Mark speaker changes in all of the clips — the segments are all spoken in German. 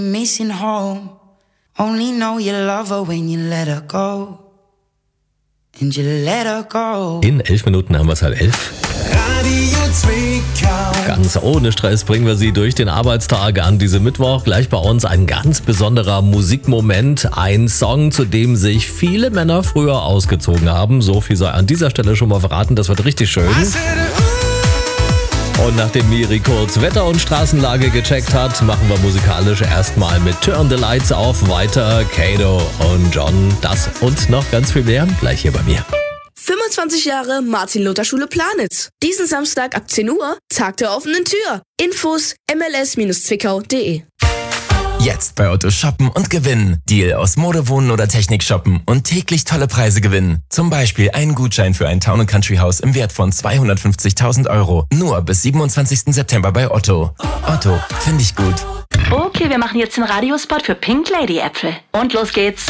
Speaker 1: Missing home. Only know you love her when you let her go. And you let her go.
Speaker 2: In 11 Minuten haben wir es 10:30.
Speaker 3: Radio Zwickau.
Speaker 2: Ganz ohne Stress bringen wir Sie durch den Arbeitstag an diesem Mittwoch. Gleich bei uns ein ganz besonderer Musikmoment. Ein Song, zu dem sich viele Männer früher ausgezogen haben. So viel sei an dieser Stelle schon mal verraten. Das wird richtig schön. Und nachdem Miri kurz Wetter und Straßenlage gecheckt hat, machen wir musikalisch erstmal mit Turn the Lights Off weiter. Kato und John, das und noch ganz viel mehr gleich hier bei mir.
Speaker 4: 25 Jahre Martin-Luther-Schule Planitz. Diesen Samstag ab 10 Uhr, Tag der offenen Tür. Infos mls-zwickau.de.
Speaker 5: Jetzt bei Otto shoppen und gewinnen. Deal aus Mode, Wohnen oder Technik shoppen und täglich tolle Preise gewinnen. Zum Beispiel einen Gutschein für ein Town & Country Haus im Wert von 250.000 €. Nur bis 27. September bei Otto. Otto, finde ich gut.
Speaker 6: Okay, wir machen jetzt den Radiospot für Pink Lady Äpfel. Und los geht's.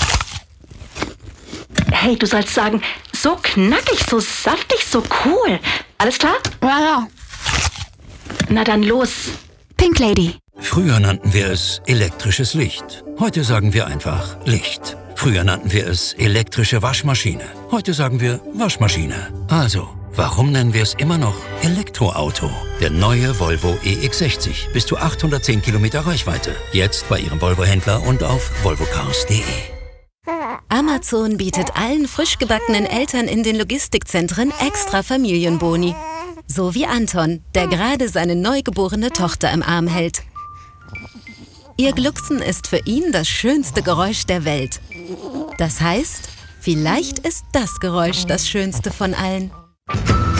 Speaker 6: Hey, du sollst sagen, so knackig, so saftig, so cool. Alles klar?
Speaker 7: Ja.
Speaker 6: Na dann los.
Speaker 7: Pink Lady.
Speaker 8: Früher nannten wir es elektrisches Licht. Heute sagen wir einfach Licht. Früher nannten wir es elektrische Waschmaschine. Heute sagen wir Waschmaschine. Also, warum nennen wir es immer noch Elektroauto? Der neue Volvo EX60. Bis zu 810 Kilometer Reichweite. Jetzt bei Ihrem Volvo-Händler und auf volvocars.de.
Speaker 9: Amazon bietet allen frisch gebackenen Eltern in den Logistikzentren extra Familienboni. So wie Anton, der gerade seine neugeborene Tochter im Arm hält. Ihr Glucksen ist für ihn das schönste Geräusch der Welt. Das heißt, vielleicht ist das Geräusch das schönste von allen.